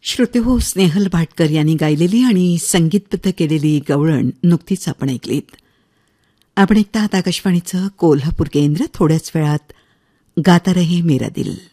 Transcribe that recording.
श्रोतेहो, स्नेहल भाटकर यांनी गायलेली आणि संगीतबद्ध केलेली गवळण नुकतीच आपण ऐकलीत. आपण ऐकतात आकाशवाणीचं कोल्हापूर केंद्र. थोड्याच वेळात गाता रहे मेरा दिल.